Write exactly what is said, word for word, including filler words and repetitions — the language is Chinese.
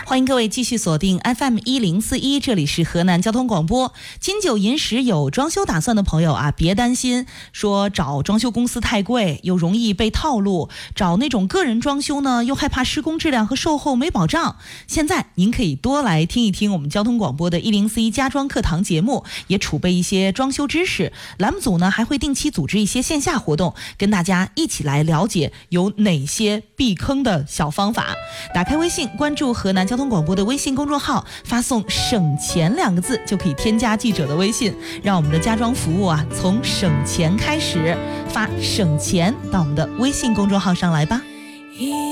欢迎各位继续锁定 F M 一零四一，这里是河南交通广播。金九银十有装修打算的朋友啊，别担心，说找装修公司太贵，又容易被套路；找那种个人装修呢，又害怕施工质量和售后没保障。现在您可以多来听一听我们交通广播的一零四一家装课堂节目，也储备一些装修知识。栏目组呢还会定期组织一些线下活动，跟大家一起来了解有哪些避坑的小方法。打开微信，关注河南交通广播的微信公众号，发送省钱两个字就可以添加记者的微信，让我们的家装服务啊从省钱开始，发省钱到我们的微信公众号上来吧。